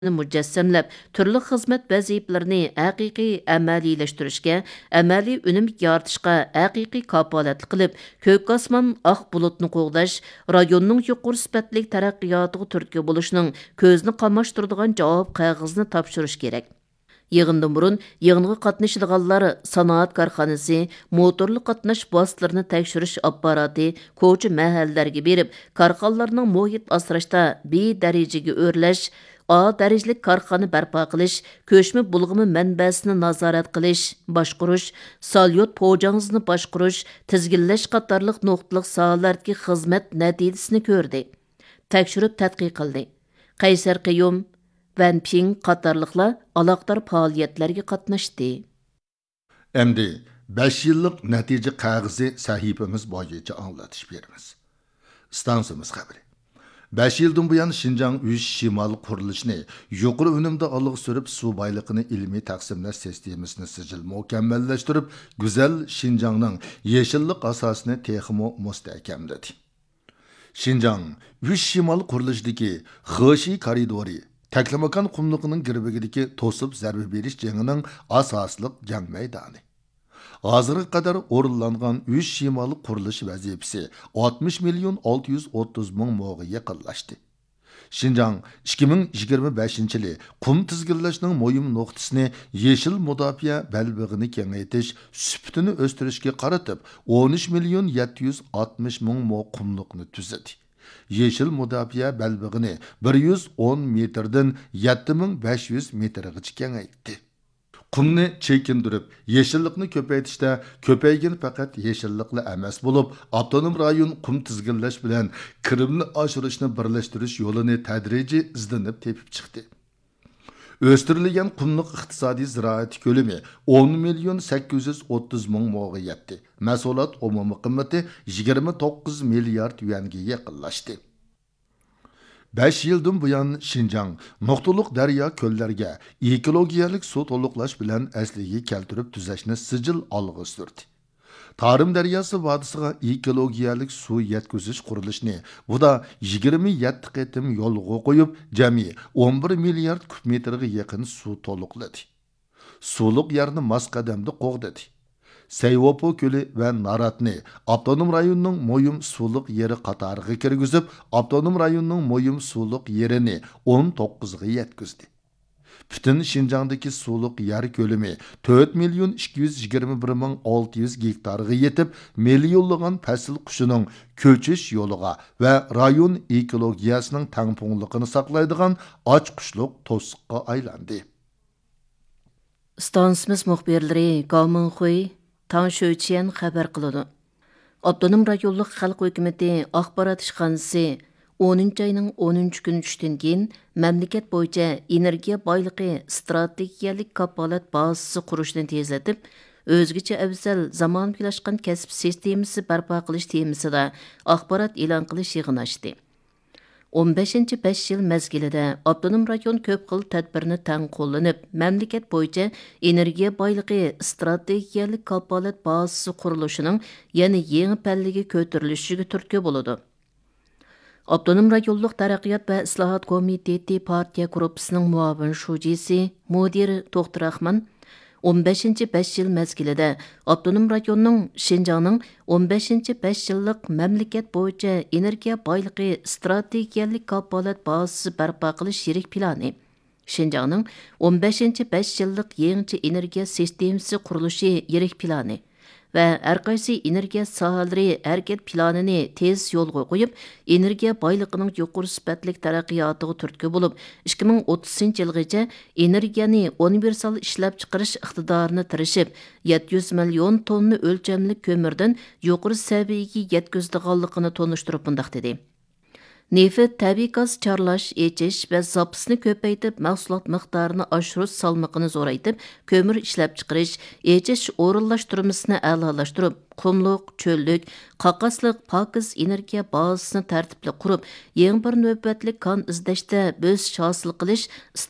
mujassamlab, turli xizmat vazifalarini haqiqiy amaliyləştirishga, amaliy unum yaratishga haqiqiy kapolatlik qilib, ko'k osmon oq bulutni qo'g'dash, rayonning yuqori sifatli taraqqiyotiga turtki bo'lishning ko'zni qamashtiradigan javob qog'ozini topshirish kerak. Yığından burun, yığınğa qatnaşıdığanlar sanoat karxanası, motorlu qatnaş vositalarini tekshirish apparati, ko'cha mahallarga berib, karxanalarning muhit asrashda B darajaga o'rlash, A darajalik karxana barpo qilish, ko'chma bulg'imi manbasini nazorat qilish, boshqarish, salyot po'jangizni boshqarish, tizginlash qatorliq nuqtaliq sohalardagi xizmat natijasini ko'rdi. Tekshirib tadqiq qildi. Qaysar Qiyum, Van Ping qatorliqlar aloqador faoliyatlarga qatnashdi. Endi 5 yillik natija qog'ozi sahifamiz bo'yicha anglatish beramiz. Stansiyamiz xabari. 5 yildan buyon Şinjan 3 shimol qurilishini yuqori unumda olg'a surib, suv boyligini ilmiy taqsimlash sistemasini sijil mukammallashtirib, go'zal Şinjanning yeshillik asosini texmo mustahkamladi. Şinjan 3 shimol qurilishidagi Xeshi koridori Taklamakan qumluqining girbigidagi to'sib zarba berish jangining asosliq jang maydoni. Hozirga qadar o'rinlangan 3 shimoliy qurilish vazifasi 60 million 630 ming mo'ga yaqinlashdi. Şinjan 2025-yili qum tizginlashning muhim nuqtasini yeshil mudofaa balbig'ini kengaytirish, sifatini o'stirishga qaratib 13 million 760 ming mo qumluqni tuzadi. Yeşil mudofaa balbig'ini 110 metrdan 7500 metrgacha kengaytdi. Qumni chekindirib, yeshillikni ko'paytirishda ko'paygan faqat yeshilliklar emas bo'lib, avtonom rayon qum tizginlash bilan kirimni oshirishni birlashtirish yo'lini tadrijiy izlanib tepib chiqdi. O'stirilgan qumliq iqtisodiy ziroat ko'lami 10 million 830 ming mo'ga yetdi. Mahsulot umumiy qiymati 29 milliard yuanga yaqinlashdi. 5 yildan buyon Şinjan nuqtaliq daryo ko'llarga ekologiyalik suv to'liqlash bilan asliga keltirib tuzashni sijil olg'a surdi. Tarım daryosi vodisiga ekologiyalik suv yetkazish qurilishini bu da 27 qatim yo'lga qo'yib, jami 11 milliard kub metrga yaqin suv to'liqladi. Suvliq yerni mas qadamda qo'g'dadi. Sayvopo ko'li va Naratni avtonom rayonning mo'yim suvliq yeri qatoriga kirgizib, avtonom rayonning mo'yim suvliq yerini 19 ga yetkazdi. Bütün Şinjandagi suvliq yer ko'lami 4 million 221 ming 600 gektarga yetib, millionlagan fasl qushining ko'chish yo'liga va rayon ekologiyasining tangpungliqini saqlaydigan och qushliq to'siqqa aylandi. Stansimiz muxbirlari Gaominxuy, Tang Shuqian xabar qiladi. Avtonom rayonlik xalq hukumati axborot ishxonasi 10 ayning 10 kuni tushdan keyin mamlakat bo'yicha energiya boyligi strategiyalik kapolat bazasi qurishni tezlatib, o'zgacha afzal zamonaviylashgan kasb sistemasi barpo qilish temasida axborot e'lon qilish yig'ini ochdi. 15-5 yil mezgilida avtonom rayon ko'p xil tadbirni tang qo'llanib, mamlakat bo'yicha energiya boyligi strategiyalik kapolat bazasi qurilishining yana yangi pallaga ko'tarilishiga turtki bo'ladi. Avtonom rayonlik taraqqiyot va islohot komiteti partiya gruppasining muavin shujisi mudir To'xtirahman 15-5 yil mezgilida avtonom rayonning Şinjanning 15-5 yillik mamlakat bo'yicha energiya boyligi strategiyalik kapolat bazasi barpo qilish yirik plani, Şinjanning 15-5 yillik yangi energiya sistemasi qurilishi yirik plani va har qaysi energiya sohalari harakat planini tez yo'lga qo'yib, energiya boyligining yuqori sifatli taraqqiyotiga turtki bo'lib, 2030-yilgacha energiyani universal ishlab chiqarish iqtidorini tirishib, 700 million tonna o'lchamli ko'mirdan yuqori saviyaga yetkazadiganligini tonishtirib bundaq dedi. Nefit, tabiiy gaz charlash, echish va zapisni ko'paytib, mahsulot miqdorini oshirish salmoqini zo'raytib, ko'mir ishlab chiqarish, echish o'rinlashtirmasini a'lolashtirib, qumliq, cho'llik, qaqasliq, pokiz energiya bazasini tartibli qurib, yangi bir navbatlik kon izdashda bo'z hosil qilish